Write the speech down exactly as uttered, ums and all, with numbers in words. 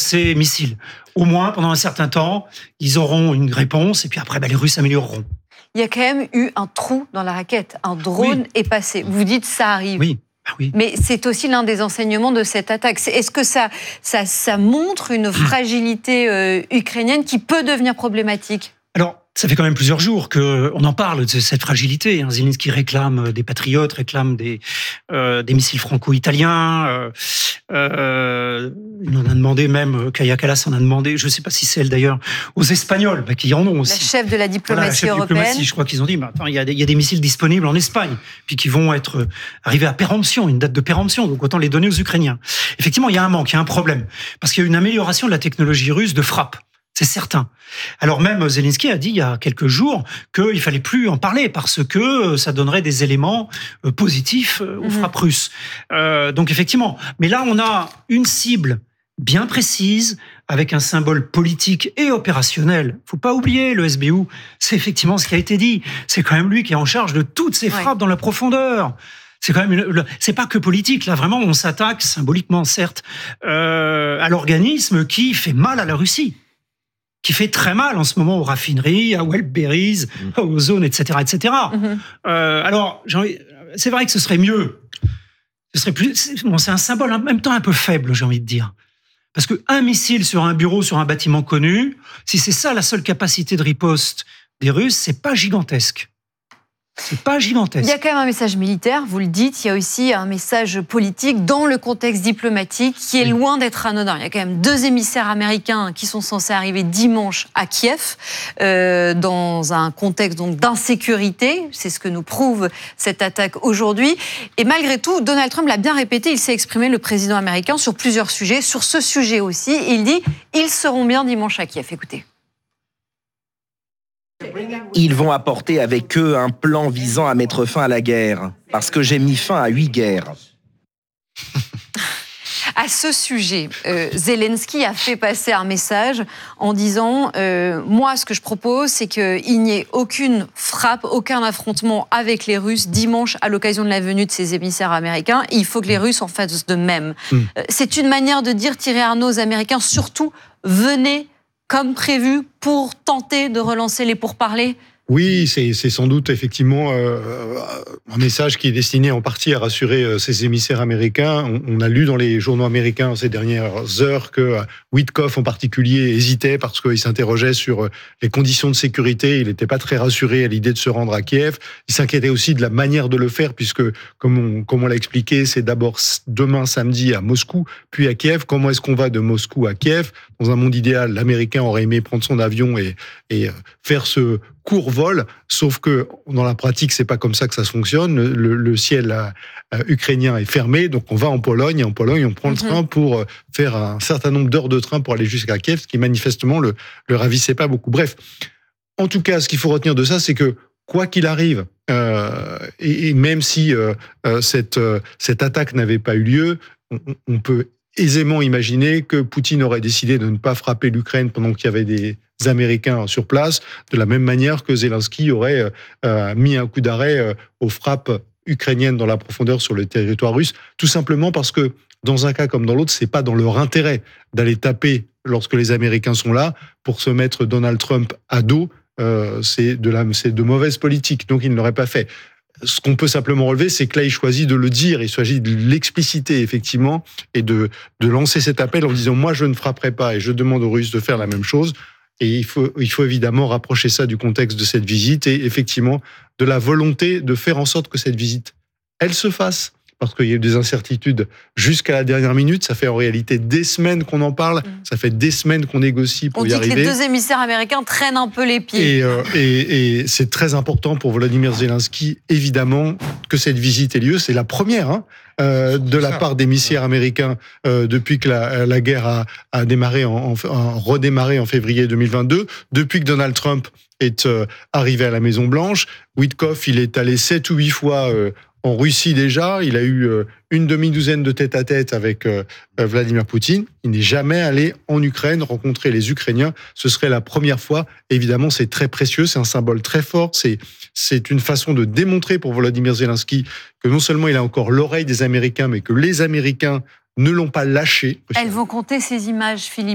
ces missiles. Au moins, pendant un certain temps, ils auront une réponse et puis après, bah, les Russes s'amélioreront. Il y a quand même eu un trou dans la raquette. Un drone oui. est passé. Vous dites ça arrive. Oui. Ah oui. Mais c'est aussi l'un des enseignements de cette attaque. Est-ce que ça, ça, ça montre une fragilité euh, ukrainienne qui peut devenir problématique ? Alors, ça fait quand même plusieurs jours qu'on en parle de cette fragilité. Hein. Zelensky réclame des patriotes, réclame des, euh, des missiles franco-italiens. Euh, euh, il en a demandé même, Kaja Kallas en a demandé, je ne sais pas si c'est elle d'ailleurs, aux Espagnols, bah, qui en ont aussi. La chef de la diplomatie voilà, la chef européenne. Diplomatie, je crois qu'ils ont dit, bah, attends, il y a des, il y a des missiles disponibles en Espagne, puis qui vont être euh, arrivés à péremption, une date de péremption, donc autant les donner aux Ukrainiens. Effectivement, il y a un manque, il y a un problème, parce qu'il y a une amélioration de la technologie russe de frappe. C'est certain. Alors même Zelensky a dit il y a quelques jours qu'il fallait plus en parler parce que ça donnerait des éléments positifs aux frappes mmh. russes. Euh, donc effectivement, mais là on a une cible bien précise avec un symbole politique et opérationnel. Faut pas oublier le S B U, c'est effectivement ce qui a été dit. C'est quand même lui qui est en charge de toutes ces frappes ouais. dans la profondeur. C'est quand même, une, c'est pas que politique. Là, vraiment, on s'attaque symboliquement, certes, euh, à l'organisme qui fait mal à la Russie. Qui fait très mal en ce moment aux raffineries, à Wildberries, mmh. aux zones, et cetera, et cetera. Mmh. Euh, alors, c'est vrai que ce serait mieux. Ce serait plus. C'est, bon, c'est un symbole en même temps un peu faible, j'ai envie de dire, parce que un missile sur un bureau, sur un bâtiment connu, si c'est ça la seule capacité de riposte des Russes, c'est pas gigantesque. C'est pas gigantesque. Il y a quand même un message militaire, vous le dites, il y a aussi un message politique dans le contexte diplomatique qui est oui. loin d'être anodin. Il y a quand même deux émissaires américains qui sont censés arriver dimanche à Kiev, euh, dans un contexte donc d'insécurité. C'est ce que nous prouve cette attaque aujourd'hui. Et malgré tout, Donald Trump l'a bien répété, il s'est exprimé, le président américain, sur plusieurs sujets. Sur ce sujet aussi, il dit « ils seront bien dimanche à Kiev ». Écoutez. Ils vont apporter avec eux un plan visant à mettre fin à la guerre, parce que j'ai mis fin à huit guerres. À ce sujet, euh, Zelensky a fait passer un message en disant euh, « Moi, ce que je propose, c'est qu'il n'y ait aucune frappe, aucun affrontement avec les Russes dimanche à l'occasion de la venue de ces émissaires américains. Il faut que les Russes en fassent de même. Mm. » euh, C'est une manière de dire, Thierry Arnaud, aux Américains, surtout, venez comme prévu pour tenter de relancer les pourparlers ? Oui, c'est, c'est sans doute effectivement euh, un message qui est destiné en partie à rassurer euh, ces émissaires américains. On, on a lu dans les journaux américains ces dernières heures que euh, Witkoff en particulier hésitait parce qu'il s'interrogeait sur euh, les conditions de sécurité. Il n'était pas très rassuré à l'idée de se rendre à Kiev. Il s'inquiétait aussi de la manière de le faire puisque, comme on, comme on l'a expliqué, c'est d'abord demain samedi à Moscou, puis à Kiev. Comment est-ce qu'on va de Moscou à Kiev ? Dans un monde idéal, l'Américain aurait aimé prendre son avion et, et faire ce court vol, sauf que dans la pratique, c'est pas comme ça que ça se fonctionne. Le, le, le ciel euh, ukrainien est fermé, donc on va en Pologne, et en Pologne, on prend mm-hmm. le train pour faire un certain nombre d'heures de train pour aller jusqu'à Kiev, ce qui manifestement le, le ravissait pas beaucoup. Bref, en tout cas, ce qu'il faut retenir de ça, c'est que quoi qu'il arrive, euh, et, et même si euh, cette, euh, cette attaque n'avait pas eu lieu, on, on peut aisément imaginer que Poutine aurait décidé de ne pas frapper l'Ukraine pendant qu'il y avait des Américains sur place, de la même manière que Zelensky aurait euh, mis un coup d'arrêt euh, aux frappes ukrainiennes dans la profondeur sur le territoire russe, tout simplement parce que dans un cas comme dans l'autre, c'est pas dans leur intérêt d'aller taper lorsque les Américains sont là pour se mettre Donald Trump à dos. Euh, c'est de la, c'est de mauvaise politique, donc il ne l'aurait pas fait. Ce qu'on peut simplement relever, c'est que là, il choisit de le dire, il s'agit de l'expliciter, effectivement, et de, de lancer cet appel en disant « moi, je ne frapperai pas et je demande aux Russes de faire la même chose ». Et il faut, il faut évidemment rapprocher ça du contexte de cette visite et effectivement de la volonté de faire en sorte que cette visite, elle se fasse. Parce qu'il y a eu des incertitudes jusqu'à la dernière minute. Ça fait en réalité des semaines qu'on en parle. Mmh. Ça fait des semaines qu'on négocie pour On y arriver. On dit que les deux émissaires américains traînent un peu les pieds. Et, euh, et, et c'est très important pour Volodymyr Zelensky, évidemment, que cette visite ait lieu. C'est la première hein, euh, de la part d'émissaires américains euh, depuis que la, la guerre a, a démarré, en, en, en redémarré en février deux mille vingt-deux. Depuis que Donald Trump est euh, arrivé à la Maison-Blanche, Witkoff, il est allé sept ou huit fois euh, en Russie déjà, il a eu une demi-douzaine de tête-à-tête avec Vladimir Poutine. Il n'est jamais allé en Ukraine rencontrer les Ukrainiens. Ce serait la première fois. Évidemment, c'est très précieux, c'est un symbole très fort. C'est, c'est une façon de démontrer pour Volodymyr Zelensky que non seulement il a encore l'oreille des Américains, mais que les Américains ne l'ont pas lâché. Elles vont compter ces images, Philippe.